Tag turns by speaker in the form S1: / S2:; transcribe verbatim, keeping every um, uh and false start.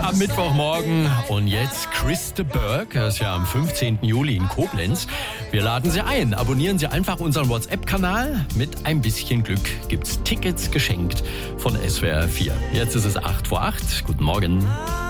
S1: am Mittwochmorgen. Und jetzt Chris de Burgh, er ist ja am fünfzehnten Juli in Koblenz. Wir laden Sie ein. Abonnieren Sie einfach unseren WhatsApp-Kanal. Mit ein bisschen Glück gibt's Tickets geschenkt von S W R vier. Jetzt ist es acht vor acht. Guten Morgen.